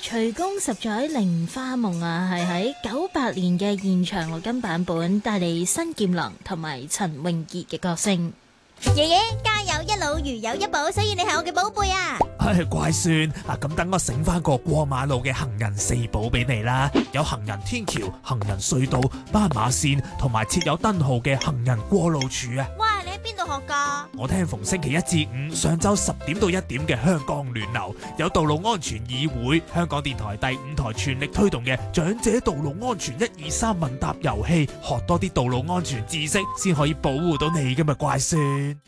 徐公十載菱花夢啊，係喺98年嘅現場錄音版本，帶嚟新劍郎同埋陳詠儀嘅歌聲。 爺爺家有一老如有一寶，所以你係我嘅寶貝啊！ 乖孫啊，咁等我醒翻個過馬路嘅行人四寶俾你啦，有行人天橋、行人隧道、斑馬線同埋設有燈號嘅行人過路處啊！ 哇，你喺邊度學噶？ 我聽逢星期一至五上晝10點到1點嘅香港暖流，有道路安全議會，香港電台第5台全力推動嘅長者道路安全123問答遊戲，學多啲道路安全知識，先可以保護到你噶嘛，乖孫。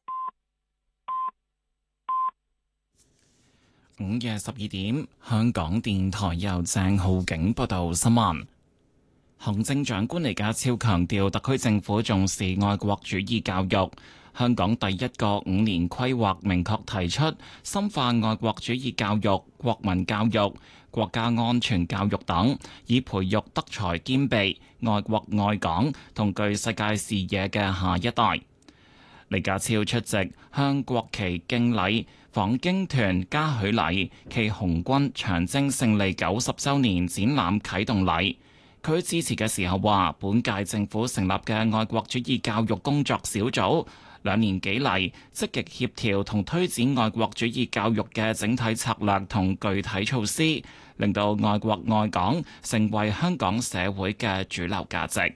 午夜12點，香港電台由鄭浩景報道新聞。行政長官李家超強調，特區政府重視愛國主義教育。香港第一個5年規劃明確提出，深化愛國主義教育、國民教育、國家安全教育等，以培育德才兼備、愛國愛港同具世界視野嘅下一代。李家超出席向國旗敬禮訪京團嘉許禮暨紅軍長征勝利90週年展覽啟動禮。佢致辭嘅時候話，本屆政府成立嘅愛國主義教育工作小組2年幾嚟，積極協調同推展愛國主義教育嘅整體策略同具體措施，令到愛國愛港成為香港社會嘅主流價值。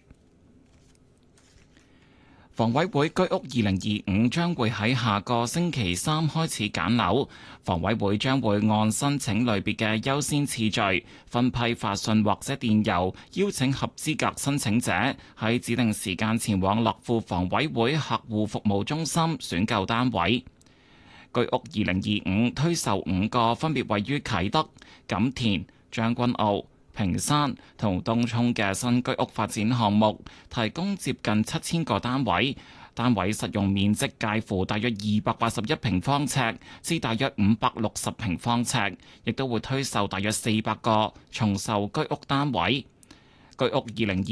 房委會居屋2025將會喺下個星期3開始揀樓，房委會將會按申請類別嘅優先次序分批發信或者電郵，邀請合資格申請者喺指定時間前往樂富房委會客戶服務中心選購單位。居屋2025推售5個分別位於啟德、錦田、將軍澳、屏山同東涌嘅新居屋發展項目，提供接近7000個單位，單位實用面積介乎大約281平方尺至大約560平方尺，亦都會推售大約400個重售居屋單位。居屋2025